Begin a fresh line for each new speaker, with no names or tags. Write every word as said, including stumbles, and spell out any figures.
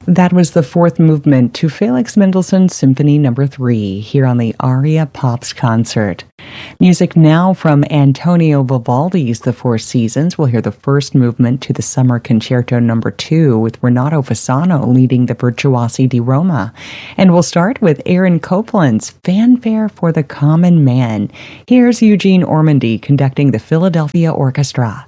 That was the fourth movement to Felix Mendelssohn's Symphony Number three here on the Aria Pops concert. Music now from Antonio Vivaldi's The Four Seasons. We'll hear the first movement to the Summer Concerto Number two with Renato Fasano leading the Virtuosi di Roma. And we'll start with Aaron Copland's Fanfare for the Common Man. Here's Eugene Ormandy conducting the Philadelphia Orchestra.